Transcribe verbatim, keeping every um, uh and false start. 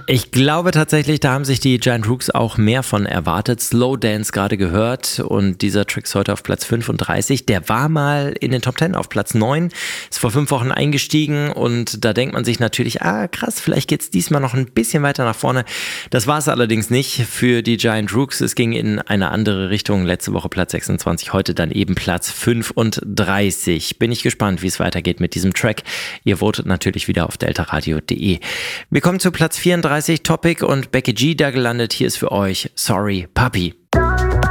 Ich glaube tatsächlich, da haben sich die Giant Rooks auch mehr von erwartet. Slow Dance gerade gehört und dieser Track ist heute auf Platz fünfunddreißig. Der war mal in den Top zehn auf Platz neun, ist vor fünf Wochen eingestiegen und da denkt man sich natürlich, ah krass, vielleicht geht's diesmal noch ein bisschen weiter nach vorne. Das war es allerdings nicht für die Giant Rooks. Es ging in eine andere Richtung. Letzte Woche Platz sechsundzwanzig, heute dann eben Platz fünfunddreißig. Bin ich gespannt, wie es weitergeht mit diesem Track. Ihr votet natürlich wieder auf deltaradio punkt de. Wir kommen zu Platz vierunddreißig, Topic und Becky G da gelandet. Hier ist für euch Sorry Puppy.